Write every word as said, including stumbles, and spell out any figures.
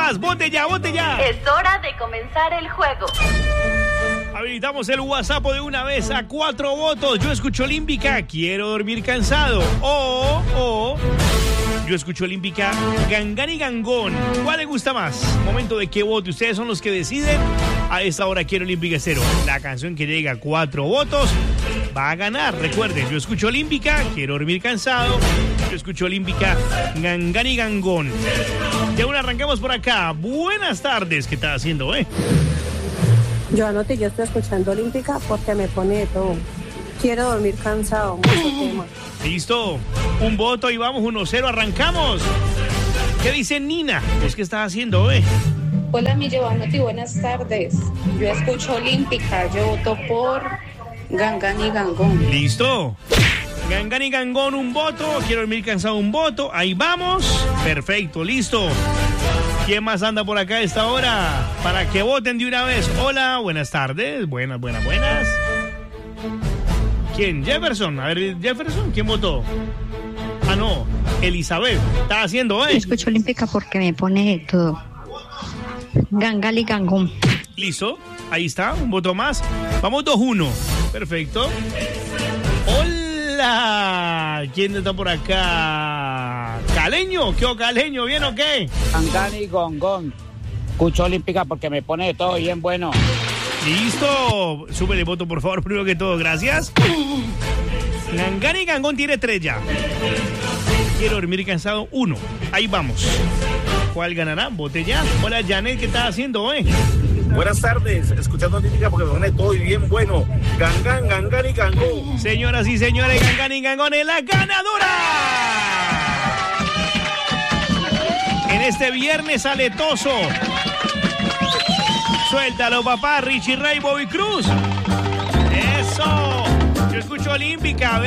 más? ¡Vote ya, vote ya! Es hora de comenzar el juego. Habilitamos el WhatsApp de una vez a cuatro votos. Yo escucho Olímpica, quiero dormir cansado. O, o, yo escucho Olímpica, Gangán y Gangón. ¿Cuál le gusta más? Momento de que vote. Ustedes son los que deciden. A esta hora quiero Olímpica cero. La canción que llega a cuatro votos va a ganar. Recuerden, yo escucho Olímpica, quiero dormir cansado. Yo escucho Olímpica, Gangán y Gangón. De una arrancamos por acá. Buenas tardes. ¿Qué está haciendo, eh? Yo anoté, yo estoy escuchando Olímpica porque me pone de todo. Quiero dormir cansado, mucho tema. Listo, un voto y vamos, uno cero, arrancamos. ¿Qué dice Nina? ¿Vos qué estás haciendo, eh? Hola, mi Giovanotti, buenas tardes. Yo escucho Olímpica, yo voto por Gangán y Gangón. Listo. Gangán y Gangón, un voto. Quiero dormir cansado, un voto. Ahí vamos. Perfecto, listo. ¿Quién más anda por acá a esta hora? Para que voten de una vez. Hola, buenas tardes. Buenas, buenas, buenas. ¿Quién? Jefferson. A ver, Jefferson, ¿quién votó? Ah, no. Elizabeth. Está haciendo, ¿eh? Yo escucho Olímpica porque me pone de todo. Gangán y Gangón. Listo. Ahí está. Un voto más. Vamos dos uno. Perfecto. Hola. ¿Quién está por acá? Caleño. ¿Qué o Caleño? ¿Bien o qué? Gangán y Gangón. Escucho Olímpica porque me pone de todo bien bueno. Listo. Súbele el voto, por favor, primero que todo. Gracias. Gangán y Gangón tiene tres ya. Quiero dormir cansado, uno. Ahí vamos. ¿Cuál ganará? Vote ya. Hola, Janet, ¿qué estás haciendo, eh? Buenas tardes, escuchando Olímpica porque me pone todo y bien bueno. Gangán, Gangán y Gangón. Señoras y señores, Gangán y Gangón es la ganadora. En este viernes aletoso. Suéltalo, papá, Richie Ray, Bobby Cruz. Eso. Yo escucho Olímpica.